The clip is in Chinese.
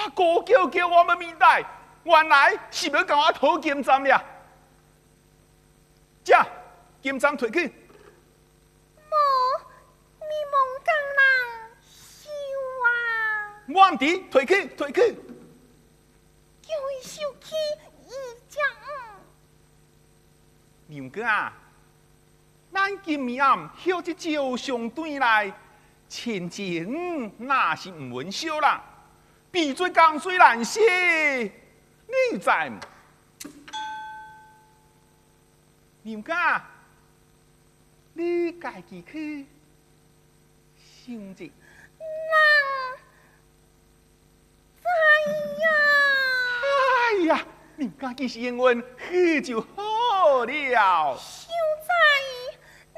哥叫我们明白，原来是要跟我讨金站了。这金站退去。我唔知，退去。 叫伊收起伊只娘哥啊，咱今暝暗休一招上对来，前情那是唔稳烧啦。闭嘴江水难洗，你知唔？娘哥啊，你家己去想一。哎呀，人家既是缘分，去就好了。